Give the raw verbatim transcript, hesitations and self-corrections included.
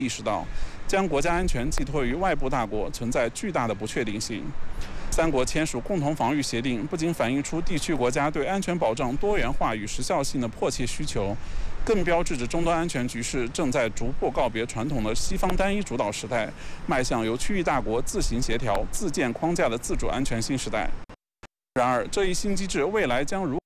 意识到，将国家安全寄托于外部大国存在巨大的不确定性。三国签署共同防御协定，不仅反映出地区国家对安全保障多元化与时效性的迫切需求，更标志着终端安全局势正在逐步告别传统的西方单一主导时代，迈向由区域大国自行协调、自建框架的自主安全新时代。然而，这一新机制未来将如